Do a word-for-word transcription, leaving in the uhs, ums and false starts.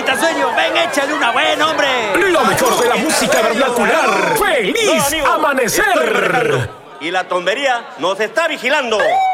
quita sueño. Ven, échale una buena, hombre. Lo mejor de la música vernacular. ¡Feliz No, amigo, amanecer! estoy manejando y la tombería nos está vigilando.